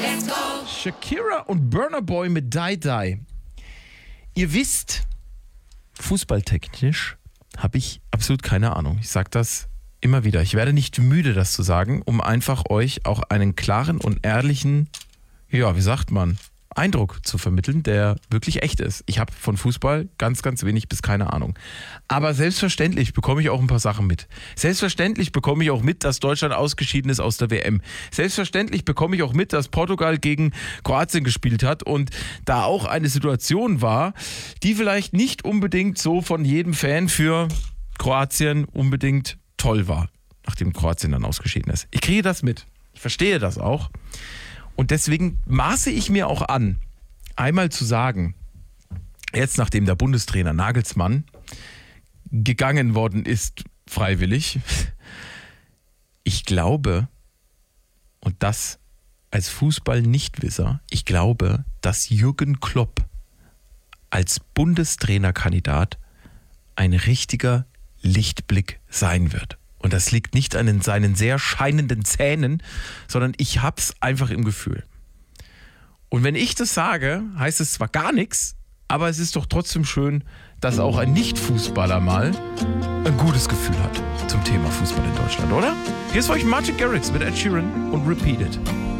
Shakira und Burna Boy mit Die Die. Ihr wisst, fußballtechnisch habe ich absolut keine Ahnung. Ich sage das immer wieder. Ich werde nicht müde, das zu sagen, um einfach euch auch einen klaren und ehrlichen, ja, wie sagt man, Eindruck zu vermitteln, der wirklich echt ist. Ich habe von Fußball ganz, ganz wenig bis keine Ahnung. Aber selbstverständlich bekomme ich auch ein paar Sachen mit. Selbstverständlich bekomme ich auch mit, dass Deutschland ausgeschieden ist aus der WM. Selbstverständlich bekomme ich auch mit, dass Portugal gegen Kroatien gespielt hat und da auch eine Situation war, die vielleicht nicht unbedingt so von jedem Fan für Kroatien unbedingt toll war, nachdem Kroatien dann ausgeschieden ist. Ich kriege das mit. Ich verstehe das auch. Und deswegen maße ich mir auch an, einmal zu sagen, jetzt nachdem der Bundestrainer Nagelsmann gegangen worden ist, freiwillig, ich glaube, und das als Fußball-Nichtwisser, ich glaube, dass Jürgen Klopp als Bundestrainerkandidat ein richtiger Lichtblick sein wird. Und das liegt nicht an seinen sehr scheinenden Zähnen, sondern ich hab's einfach im Gefühl. Und wenn ich das sage, heißt es zwar gar nichts, aber es ist doch trotzdem schön, dass auch ein Nicht-Fußballer mal ein gutes Gefühl hat zum Thema Fußball in Deutschland, oder? Hier ist für euch Martin Garrix mit Ed Sheeran und Repeat It.